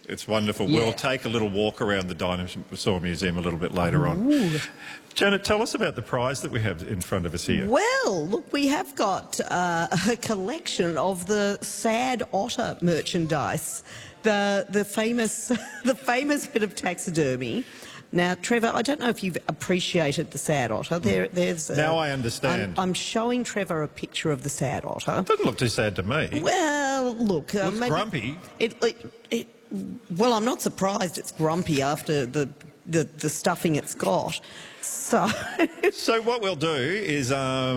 It's wonderful. Yeah. We'll take a little walk around the Dinosaur Museum a little bit later on. Janet, tell us about the prize that we have in front of us here. Well, look, we have got a collection of the Sad Otter merchandise, the famous the famous bit of taxidermy. Now, Trevor, I don't know if you've appreciated the Sad Otter. There's now I understand. I'm showing Trevor a picture of the Sad Otter. It doesn't look too sad to me. Well, look, Looks maybe grumpy. Well, I'm not surprised it's grumpy after the stuffing it's got. So, So what we'll do is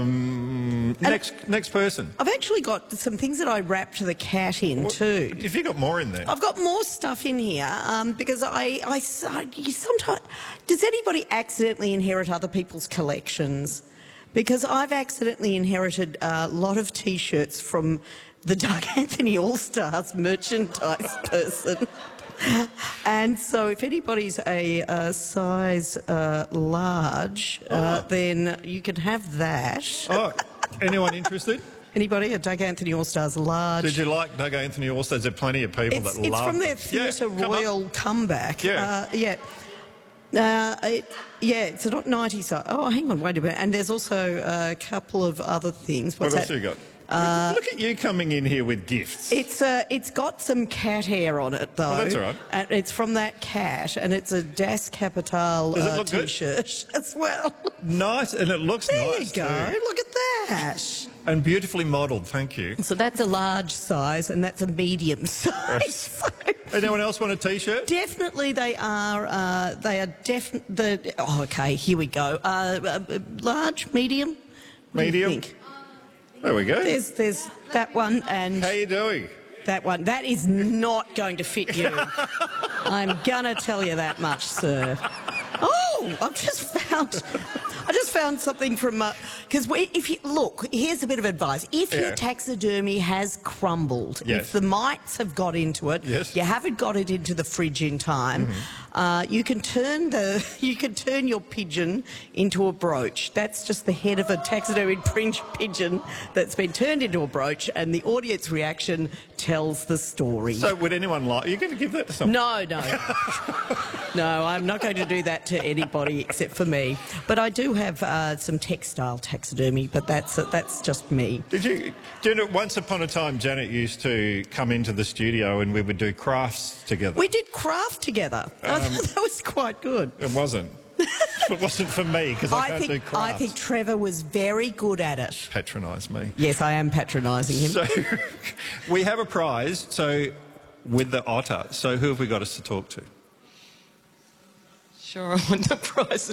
next person. I've actually got some things that I wrapped the cat in too. If you got more in there. I've got more stuff in here because I sometimes... Does anybody accidentally inherit other people's collections? Because I've accidentally inherited a lot of T-shirts from the Doug Anthony All-Stars merchandise person. And so if anybody's a size large, then you can have that. Oh, anyone interested? Anybody? A Doug Anthony All-Stars large. Did you like Doug Anthony All-Stars? There's plenty of people that love It's from their them. Theatre Yeah, Royal comeback. Yeah. It's not 90 size. Oh, hang on, wait a minute. And there's also a couple of other things. What What's else that? have you got? Look at you coming in here with gifts. It's got some cat hair on it, though. Oh, that's all right. And it's from that cat, and it's a Das Kapital Does it look good? T-shirt as well. Nice, and it looks There nice you go. too. Look at that. And beautifully modelled, thank you. So that's a large size, and that's a medium size. Anyone else want a T-shirt? Definitely, they are. Oh, okay. Here we go. Large, medium. What do you Medium? think? There we go. There's that one and How you doing? that one. That is not going to fit you. I'm gonna tell you that much, sir. Oh, I just found something from because if you look, here's a bit of advice. If your Yeah. taxidermy has crumbled, Yes. if the mites have got into it, Yes. you haven't got it into the fridge in time, you can turn your pigeon into a brooch. That's just the head of a taxidermied pigeon that's been turned into a brooch, and the audience reaction tells the story. So would anyone like... Are you going to give that to someone? No. No, I'm not going to do that to anybody except for me. But I do have some textile taxidermy, but that's just me. Do you know, once upon a time, Janet used to come into the studio and we would do crafts together. We did craft together. I thought that was quite good. It wasn't. It wasn't for me, because I can't do crafts. I think Trevor was very good at it. Patronise me. Yes, I am patronising him. So we have a prize, so with the otter. So who have we got us to talk to? Sure, I want the prize.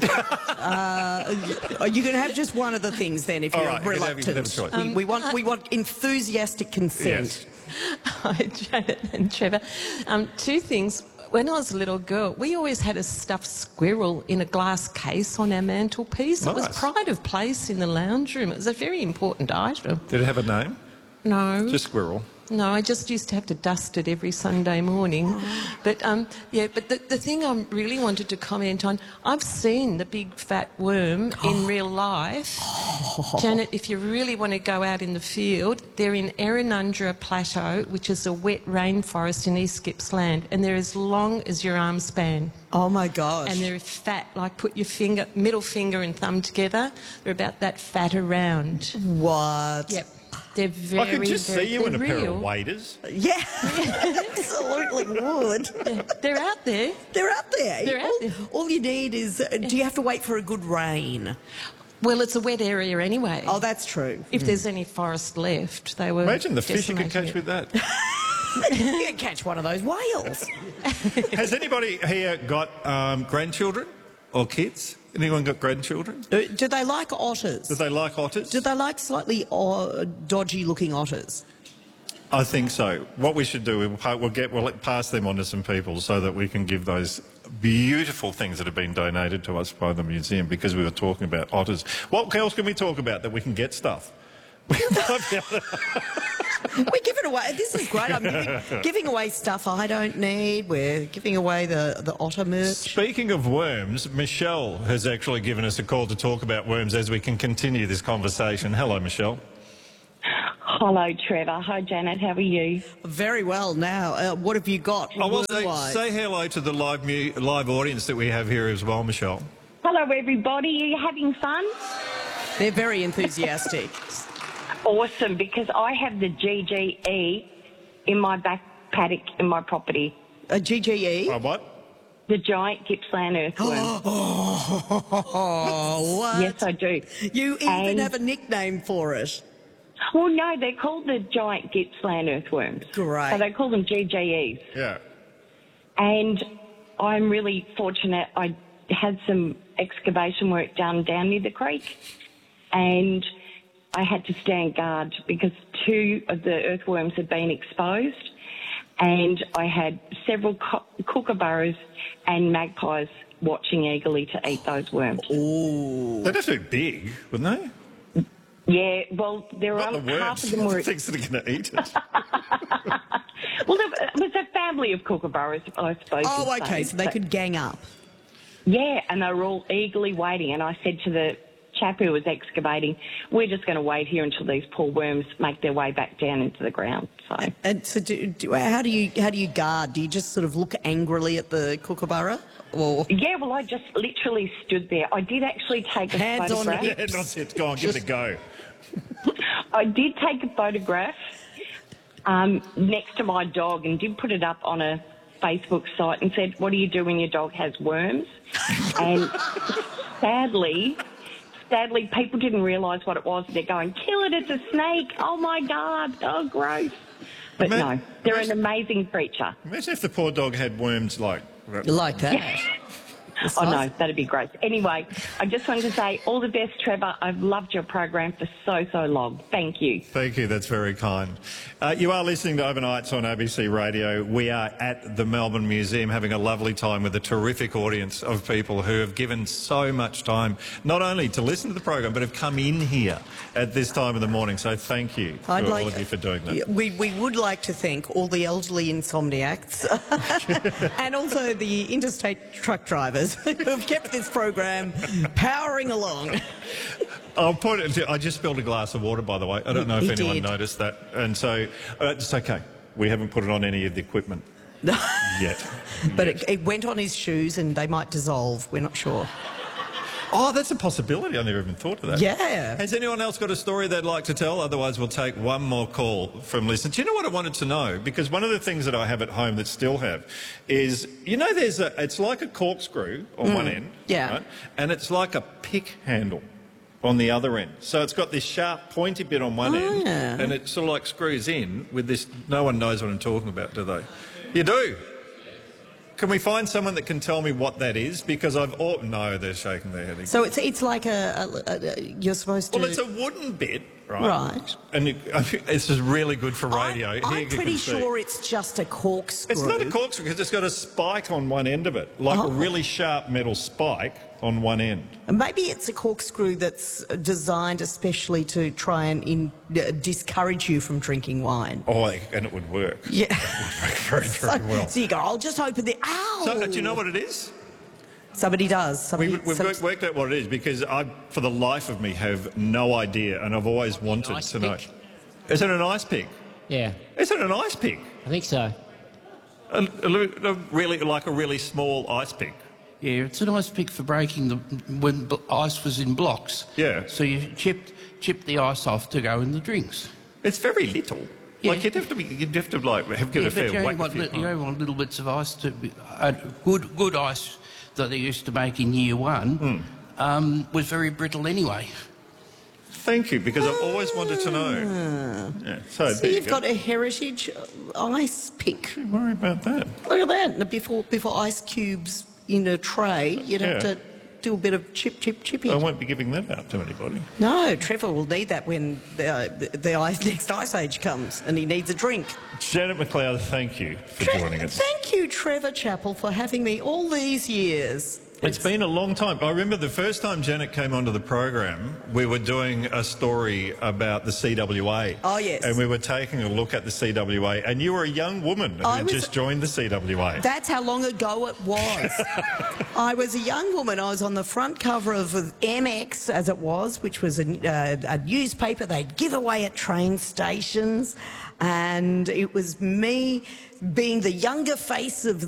You can have just one of the things then if All you're right, you can have reluctant. a choice. We want enthusiastic consent. Yes. Hi, Janet and Trevor. Two things. When I was a little girl, we always had a stuffed squirrel in a glass case on our mantelpiece. It was Nice. pride of place in the lounge room. It was a very important item. Did it have a name? No. Just squirrel. No, I just used to have to dust it every Sunday morning. But, but the thing I really wanted to comment on, I've seen the big fat worm in real life. Janet, if you really want to go out in the field, they're in Errinundra Plateau, which is a wet rainforest in East Gippsland, and they're as long as your arm span. Oh, my gosh. And they're fat, like put your middle finger and thumb together. They're about that fat around. What? Yep. They're very, I could just see you in a pair real. of waders. Yeah, absolutely would. They're out there. They're out there. They're out there. All you need is, do you have to wait for a good rain? Well, it's a wet area anyway. Oh, that's true. If there's any forest left, they were. Imagine the fish you could catch decimating with it. that. You can catch one of those whales. Has anybody here got grandchildren or kids? Anyone got grandchildren? Do they like otters? Do they like otters? Do they like slightly dodgy-looking otters? I think so. What we should do, we'll pass them on to some people so that we can give those beautiful things that have been donated to us by the museum, because we were talking about otters. What else can we talk about that we can get stuff? We're giving away... This is great. I'm giving away stuff I don't need. We're giving away the otter merch. Speaking of worms, Michelle has actually given us a call to talk about worms as we can continue this conversation. Hello, Michelle. Hello, Trevor. Hi, Janet. How are you? Very well. Now, what have you got? I will word-wise? say hello to the live audience that we have here as well, Michelle. Hello, everybody. Are you having fun? They're very enthusiastic. Awesome, because I have the GGE in my back paddock in my property. A GGE? What? The giant Gippsland earthworm. Oh, what? Yes, I do. You even And- have a nickname for it. Well, no, they're called the giant Gippsland earthworms. Great. So they call them GGEs. Yeah. And I'm really fortunate. I had some excavation work done down near the creek, and I had to stand guard because 2 of the earthworms had been exposed, and I had several kookaburras and magpies watching eagerly to eat those worms. Ooh. They'd have to be big, wouldn't they? Yeah, well, there Not were the worms. half of them were. The things that are going to eat it. Well, it was a family of kookaburras, I suppose. Oh, you'd okay, say. so they But- could gang up. Yeah, and they were all eagerly waiting. And I said to the chap who was excavating, we're just going to wait here until these poor worms make their way back down into the ground. So And so, how do you guard? Do you just sort of look angrily at the kookaburra, or yeah, well, I just literally stood there. I did actually take a Hands on photograph. Yeah, not it. Go on, give it a go. I did take a photograph next to my dog and did put it up on a Facebook site and said, what do you do when your dog has worms? And sadly, people didn't realise what it was. They're going, kill it, it's a snake. Oh, my God. Oh, gross. But no, they're an amazing creature. Imagine if the poor dog had worms like that? Oh, no, that'd be great. Anyway, I just wanted to say all the best, Trevor. I've loved your program for so long. Thank you. Thank you, that's very kind. You are listening to Overnights on ABC Radio. We are at the Melbourne Museum having a lovely time with a terrific audience of people who have given so much time, not only to listen to the program, but have come in here at this time of the morning. So thank you to all of you for doing that. We would like to thank all the elderly insomniacs and also the interstate truck drivers who have kept this program powering along. I just spilled a glass of water, by the way. I don't know if anyone noticed that. And so it's okay. We haven't put it on any of the equipment yet. But it went on his shoes and they might dissolve. We're not sure. Oh, that's a possibility. I never even thought of that. Yeah. Has anyone else got a story they'd like to tell? Otherwise, we'll take one more call from listeners. Do you know what I wanted to know? Because one of the things that I have at home that still have is, you know, it's like a corkscrew on one end. Yeah. Right? And it's like a pick handle on the other end. So it's got this sharp, pointy bit on one end, yeah. and it sort of like screws in with this. No one knows what I'm talking about, do they? You do? Can we find someone that can tell me what that is? Because no, they're shaking their head. So it's like you're supposed to... Well, it's a wooden bit, right? Right. And this is really good for radio. Here I'm you can pretty see. sure it's just a corkscrew. It's not a corkscrew because it's got a spike on one end of it, like a really sharp metal spike on one end. Maybe it's a corkscrew that's designed especially to try and discourage you from drinking wine. Oh, and it would work. Yeah. It would work very well. So you go, I'll just open the... Ow! So, do you know what it is? Somebody does. We've worked out what it is because I, for the life of me, have no idea, and I've always wanted to know. Is it an ice pick? Yeah, Is it an ice pick? I think so. Really, like a really small ice pick? Yeah, it's an ice pick for breaking when ice was in blocks. Yeah. So you chip the ice off to go in the drinks. It's very little. Yeah. Like you'd have to get a fair whack. You only want little bits of ice to be, good ice that they used to make in year one was very brittle anyway. Thank you, because I've always wanted to know. Yeah, so you've got a heritage ice pick. Don't worry about that. Look at that. Now, before ice cubes in a tray, you'd have to do a bit of chipping. I won't be giving that out to anybody. No, Trevor will need that when the next ice age comes and he needs a drink. Janet McLeod, thank you for joining us. Thank you, Trevor Chappell, for having me all these years. It's been a long time. I remember the first time Janet came onto the program, we were doing a story about the CWA. Oh, yes. And we were taking a look at the CWA, and you were a young woman who just joined the CWA. That's how long ago it was. I was a young woman. I was on the front cover of MX, as it was, which was a newspaper they'd give away at train stations. And it was me being the younger face of